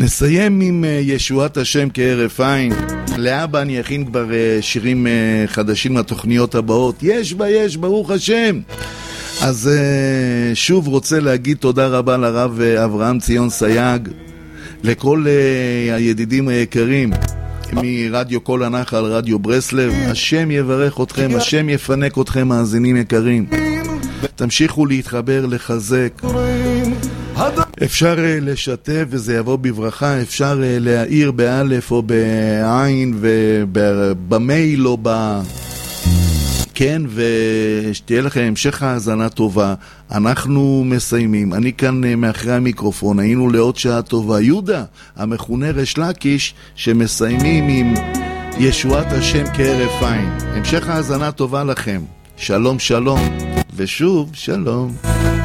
נסיים עם ישועת השם כהרף עין. לאבא אני אכין כבר שירים חדשים לתוכניות הבאות. יש ברוך השם. אז שוב רוצה להגיד תודה רבה לרב אברהם ציון סייג, לכל הידידים היקרים מרדיו כל הנחל, רדיו ברסלב. השם יברך אתכם, השם יפנק אתכם, מאזינים יקרים. תמשיכו להתחבר, לחזק. אפשר לשתף וזה יבוא בברכה, אפשר להעיר באלף או בעין ובמייל או כן, ושתהיה לכם המשך האזנה טובה. אנחנו מסיימים, אני כאן מאחרי המיקרופון, היינו לעוד שעה טובה. יהודה, המכונה רש לקיש, שמסיימים עם ישועת השם כהרף עין. המשך האזנה טובה לכם. שלום שלום, ושוב שלום.